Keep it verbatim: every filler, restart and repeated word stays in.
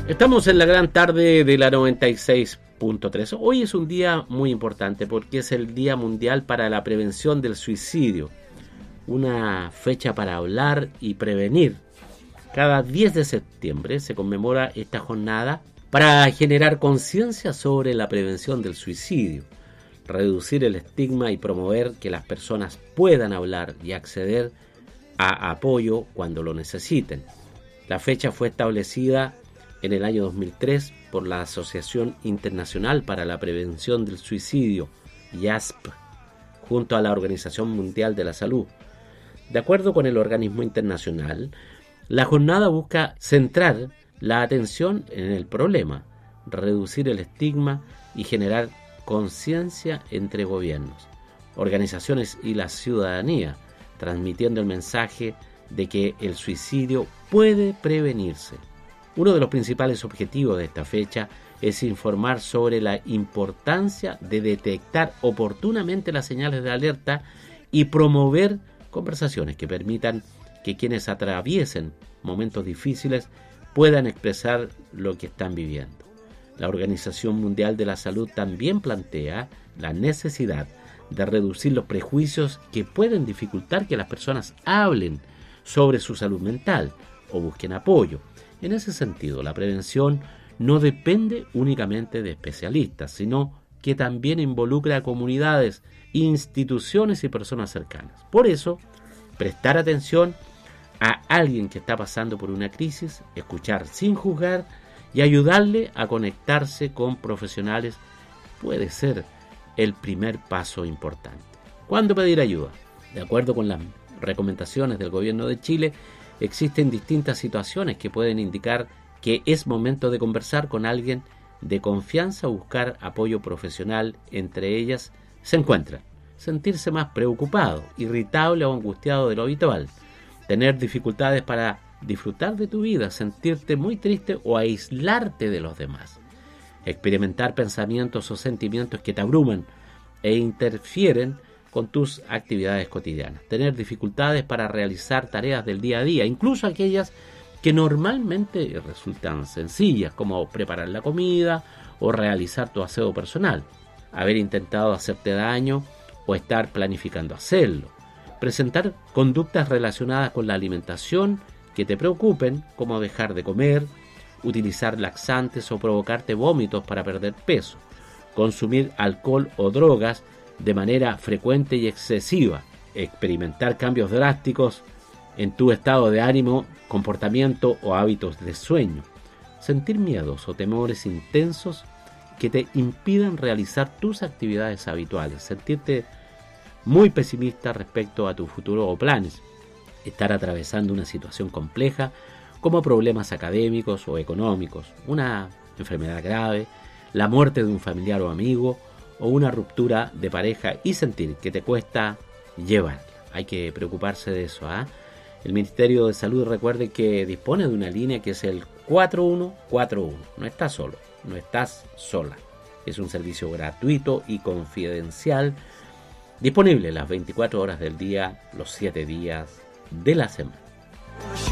Estamos en la gran tarde de la noventa y seis punto tres. Hoy es un día muy importante porque es el Día Mundial para la Prevención del Suicidio. Una fecha para hablar y prevenir. Cada diez de septiembre se conmemora esta jornada para generar conciencia sobre la prevención del suicidio, reducir el estigma y promover que las personas puedan hablar y acceder a apoyo cuando lo necesiten. La fecha fue establecida en el año dos mil tres por la Asociación Internacional para la Prevención del Suicidio, I A S P, junto a la Organización Mundial de la Salud. De acuerdo con el organismo internacional, la jornada busca centrar la atención en el problema, reducir el estigma y generar conciencia entre gobiernos, organizaciones y la ciudadanía, transmitiendo el mensaje de que el suicidio puede prevenirse. Uno de los principales objetivos de esta fecha es informar sobre la importancia de detectar oportunamente las señales de alerta y promover conversaciones que permitan que quienes atraviesen momentos difíciles puedan expresar lo que están viviendo. La Organización Mundial de la Salud también plantea la necesidad de reducir los prejuicios que pueden dificultar que las personas hablen sobre su salud mental o busquen apoyo. En ese sentido, la prevención no depende únicamente de especialistas, sino que también involucra a comunidades, instituciones y personas cercanas. Por eso, prestar atención a alguien que está pasando por una crisis, escuchar sin juzgar y ayudarle a conectarse con profesionales puede ser el primer paso importante. ¿Cuándo pedir ayuda? De acuerdo con las recomendaciones del Gobierno de Chile, existen distintas situaciones que pueden indicar que es momento de conversar con alguien de confianza o buscar apoyo profesional. Entre ellas se encuentra sentirse más preocupado, irritable o angustiado de lo habitual, tener dificultades para disfrutar de tu vida, sentirte muy triste o aislarte de los demás, experimentar pensamientos o sentimientos que te abruman e interfieren con tus actividades cotidianas, tener dificultades para realizar tareas del día a día, incluso aquellas que normalmente resultan sencillas, como preparar la comida o realizar tu aseo personal, haber intentado hacerte daño o estar planificando hacerlo, presentar conductas relacionadas con la alimentación que te preocupen, como dejar de comer, utilizar laxantes o provocarte vómitos para perder peso, consumir alcohol o drogas de manera frecuente y excesiva, experimentar cambios drásticos en tu estado de ánimo, comportamiento o hábitos de sueño, sentir miedos o temores intensos que te impidan realizar tus actividades habituales, sentirte muy pesimista respecto a tu futuro o planes, estar atravesando una situación compleja como problemas académicos o económicos, una enfermedad grave, la muerte de un familiar o amigo, o una ruptura de pareja y sentir que te cuesta llevar. Hay que preocuparse de eso, ¿eh? El Ministerio de Salud, recuerde que dispone de una línea que es el cuatro uno cuatro uno. No estás solo, no estás sola. Es un servicio gratuito y confidencial, disponible las veinticuatro horas del día, los siete días de la semana.